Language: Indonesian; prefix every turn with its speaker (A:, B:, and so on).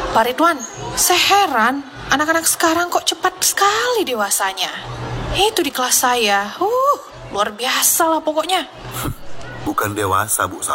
A: Pak Ridwan, saya heran anak-anak sekarang kok cepat sekali dewasanya. Itu di kelas saya, luar biasa lah pokoknya.
B: Bukan dewasa, Bu